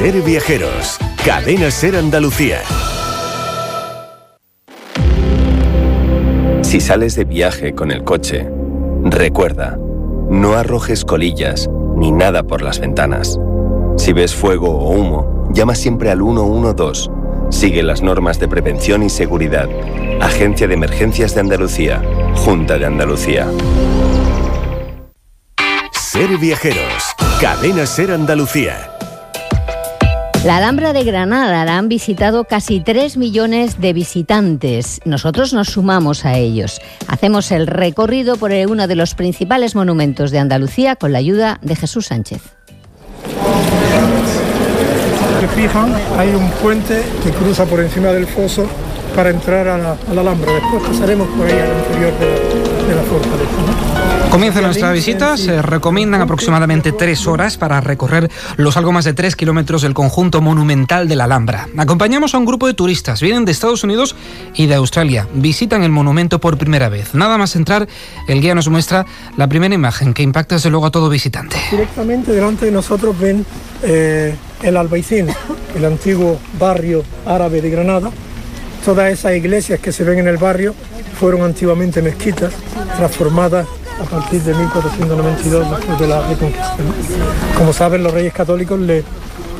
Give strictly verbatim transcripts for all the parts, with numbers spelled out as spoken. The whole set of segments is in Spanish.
Ser Viajeros, Cadena Ser Andalucía. Si sales de viaje con el coche, recuerda, no arrojes colillas ni nada por las ventanas. Si ves fuego o humo, llama siempre al uno uno dos. Sigue las normas de prevención y seguridad. Agencia de Emergencias de Andalucía, Junta de Andalucía. Ser Viajeros, Cadena Ser Andalucía. La Alhambra de Granada la han visitado casi tres millones de visitantes. Nosotros nos sumamos a ellos. Hacemos el recorrido por uno de los principales monumentos de Andalucía con la ayuda de Jesús Sánchez. Se fijan, hay un puente que cruza por encima del foso para entrar a la, a la Alhambra. Después pasaremos por ahí al interior de la, de la fortaleza, ¿no? Comienza nuestra visita, se recomiendan aproximadamente tres horas para recorrer los algo más de tres kilómetros del conjunto monumental de la Alhambra. Acompañamos a un grupo de turistas, vienen de Estados Unidos y de Australia, visitan el monumento por primera vez. Nada más entrar, el guía nos muestra la primera imagen que impacta desde luego a todo visitante. Directamente delante de nosotros ven eh, el Albaicín, el antiguo barrio árabe de Granada. Todas esas iglesias que se ven en el barrio fueron antiguamente mezquitas, transformadas a partir de mil cuatrocientos noventa y dos, después de la Reconquista, ¿no? Como saben, los reyes católicos le eh,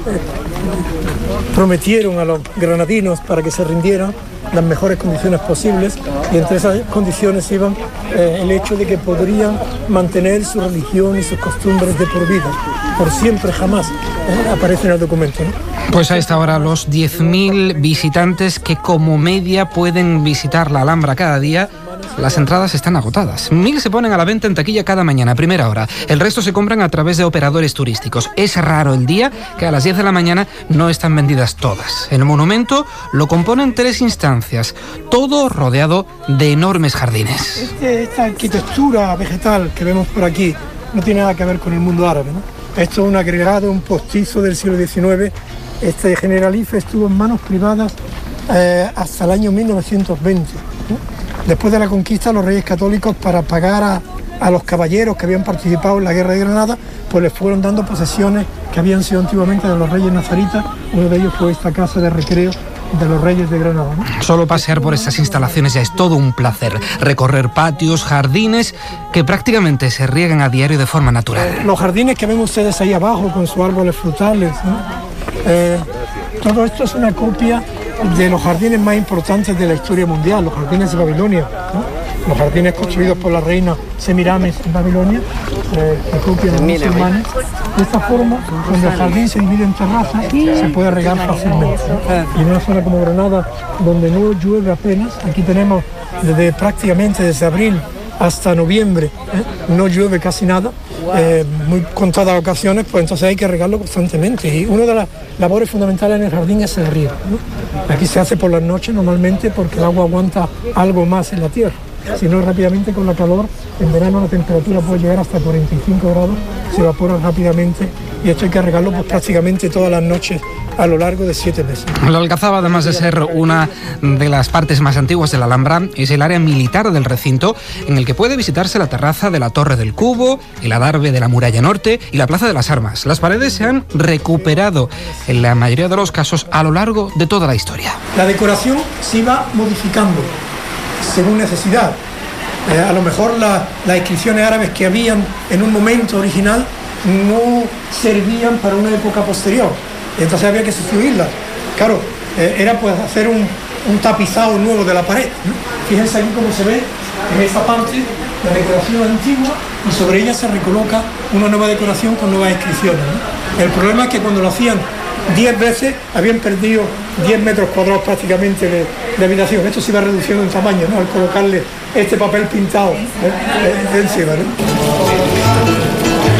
prometieron a los granadinos para que se rindieran las mejores condiciones posibles, y entre esas condiciones iban eh, el hecho de que podrían mantener su religión y sus costumbres de por vida, por siempre, jamás. Eh, aparece en el documento, ¿no? Pues a esta hora los diez mil visitantes que como media pueden visitar la Alhambra cada día, las entradas están agotadas. Mil se ponen a la venta en taquilla cada mañana, a primera hora. El resto se compran a través de operadores turísticos. Es raro el día que a las diez de la mañana no están vendidas todas. El monumento lo componen tres instancias, todo rodeado de enormes jardines. Este, esta arquitectura vegetal que vemos por aquí no tiene nada que ver con el mundo árabe, ¿no? Esto es un agregado, un postizo del siglo diecinueve. Este Generalife estuvo en manos privadas eh, hasta el año mil novecientos veinte, ¿no? Después de la conquista, los reyes católicos, para pagar a, a los caballeros que habían participado en la guerra de Granada, pues les fueron dando posesiones que habían sido antiguamente de los reyes nazaritas. Uno de ellos fue esta casa de recreo de los reyes de Granada, ¿no? Solo pasear por estas instalaciones ya es todo un placer. Recorrer patios, jardines que prácticamente se riegan a diario de forma natural. Los jardines que ven ustedes ahí abajo con sus árboles frutales, ¿no? Eh, todo esto es una copia de los jardines más importantes de la historia mundial, los jardines de Babilonia, ¿no? Los jardines construidos por la reina Semiramis en Babilonia, eh, que copian los musulmanes. De esta forma, cuando el jardín se divide en terrazas, se puede regar fácilmente, ¿no? Y en una zona como Granada, donde no llueve apenas, aquí tenemos desde prácticamente desde abril hasta noviembre, ¿eh? no llueve casi nada, eh, muy contadas ocasiones, pues entonces hay que regarlo constantemente. Y una de las labores fundamentales en el jardín es el riego, ¿no? Aquí se hace por las noches normalmente porque el agua aguanta algo más en la tierra. Si no, rápidamente con la calor, en verano la temperatura puede llegar hasta cuarenta y cinco grados, se evapora rápidamente, y esto hay que regarlo pues, prácticamente todas las noches a lo largo de siete meses. La Alcazaba, además de ser una de las partes más antiguas de la Alhambra, es el área militar del recinto, en el que puede visitarse la terraza de la Torre del Cubo, el adarve de la Muralla Norte y la Plaza de las Armas. Las paredes se han recuperado en la mayoría de los casos a lo largo de toda la historia. La decoración se iba modificando según necesidad. Eh, a lo mejor la, las inscripciones árabes que habían en un momento original no servían para una época posterior, entonces había que sustituirlas. Claro, eh, era pues hacer un, un tapizado nuevo de la pared, ¿no? Fíjense aquí cómo se ve en esta parte la decoración antigua, y sobre ella se recoloca una nueva decoración con nuevas inscripciones, ¿no? El problema es que cuando lo hacían diez veces habían perdido diez metros cuadrados prácticamente de, de habitación. Esto se iba reduciendo en tamaño, ¿no? Al colocarle este papel pintado, ¿eh? de, de encima, ¿no?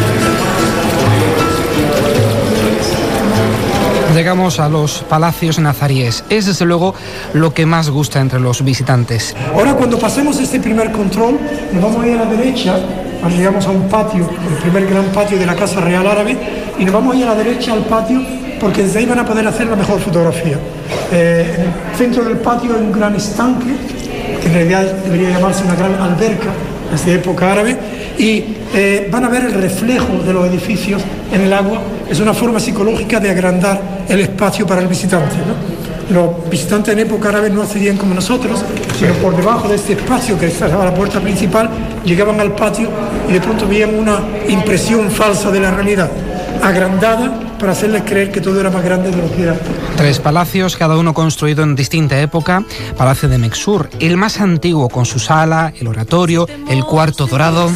Llegamos a los palacios nazaríes. Es desde luego lo que más gusta entre los visitantes. Ahora, cuando pasemos este primer control, nos vamos a ir a la derecha, llegamos a un patio, el primer gran patio de la Casa Real Árabe, y nos vamos a ir a la derecha al patio, porque desde ahí van a poder hacer la mejor fotografía. Eh, en el centro del patio hay un gran estanque, que en realidad debería llamarse una gran alberca, desde época árabe, y eh, van a ver el reflejo de los edificios en el agua. Es una forma psicológica de agrandar el espacio para el visitante, ¿no? Los visitantes en época árabe no accedían como nosotros, sino por debajo de este espacio que estaba la puerta principal, llegaban al patio y de pronto veían una impresión falsa de la realidad, agrandada para hacerles creer que todo era más grande de lo que era. Tres palacios, cada uno construido en distinta época. Palacio de Mexur, el más antiguo, con su sala, el oratorio, el cuarto dorado.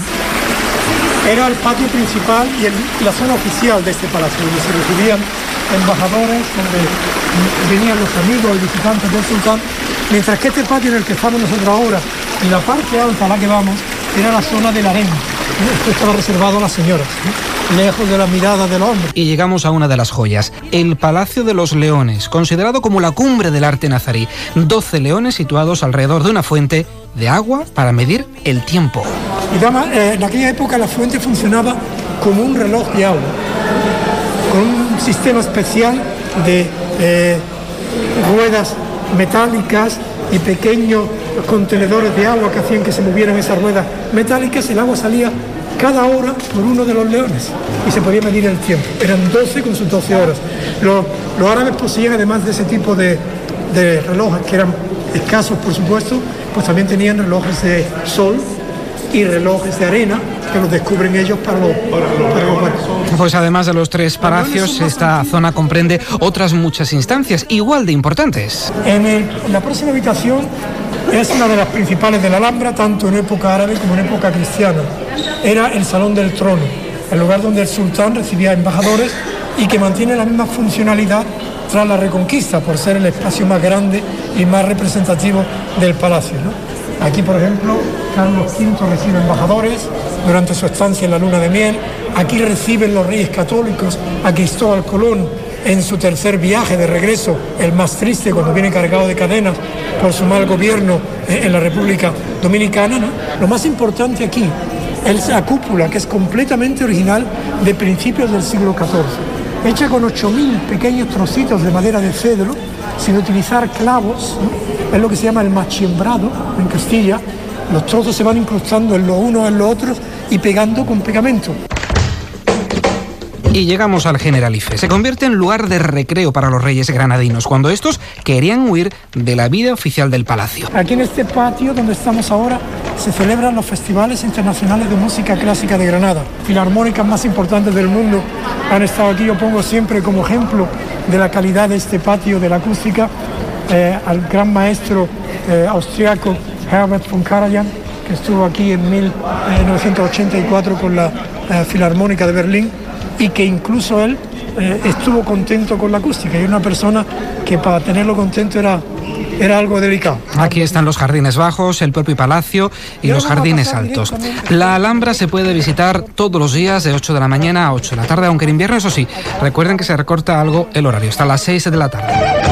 Era el patio principal y el, la zona oficial de este palacio, donde se recibían embajadores, donde venían los amigos y visitantes del sultán, mientras que este patio en el que estamos nosotros ahora, y la parte alta a la que vamos, era la zona del harén. Esto estaba reservado a las señoras, ¿no? Lejos de la mirada del hombre. Y llegamos a una de las joyas, el Palacio de los Leones, considerado como la cumbre del arte nazarí. Doce leones situados alrededor de una fuente de agua para medir el tiempo. Y además, eh, en aquella época la fuente funcionaba como un reloj de agua, con un sistema especial de eh, ruedas metálicas y pequeños contenedores de agua que hacían que se movieran esas ruedas metálicas. El agua salía cada hora por uno de los leones y se podía medir el tiempo. Eran doce con sus doce horas. Los, los árabes poseían, además de ese tipo de, de relojes, que eran escasos por supuesto, pues también tenían relojes de sol y relojes de arena, que los descubren ellos para los, para los barcos. Pues además de los tres palacios, esta zona comprende otras muchas instancias igual de importantes. En, el, en la próxima habitación es una de las principales de la Alhambra, tanto en época árabe como en época cristiana. Era el Salón del Trono, el lugar donde el sultán recibía embajadores y que mantiene la misma funcionalidad tras la Reconquista, por ser el espacio más grande y más representativo del palacio, ¿no? Aquí, por ejemplo, Carlos quinto recibe embajadores durante su estancia en la luna de miel. Aquí reciben los reyes católicos a Cristóbal Colón en su tercer viaje de regreso, el más triste, cuando viene cargado de cadenas por su mal gobierno en la República Dominicana, ¿no? Lo más importante aquí es la cúpula, que es completamente original de principios del siglo catorce, hecha con ocho mil pequeños trocitos de madera de cedro, sin utilizar clavos, ¿no? Es lo que se llama el machiembrado en Castilla. Los trozos se van incrustando en los unos en los otros y pegando con pegamento. Y llegamos al Generalife. Se convierte en lugar de recreo para los reyes granadinos, cuando estos querían huir de la vida oficial del palacio. Aquí en este patio donde estamos ahora se celebran los festivales internacionales de música clásica de Granada. Filarmónicas más importantes del mundo han estado aquí. Yo pongo siempre como ejemplo de la calidad de este patio, de la acústica, eh, al gran maestro eh, austriaco Herbert von Karajan, que estuvo aquí en mil novecientos ochenta y cuatro con la eh, Filarmónica de Berlín, y que incluso él eh, estuvo contento con la acústica, y una persona que para tenerlo contento era, era algo delicado. Aquí están los jardines bajos, el propio palacio y los jardines altos. La Alhambra se puede visitar todos los días de ocho de la mañana a ocho de la tarde, aunque en invierno, eso sí, recuerden que se recorta algo el horario, hasta las seis de la tarde.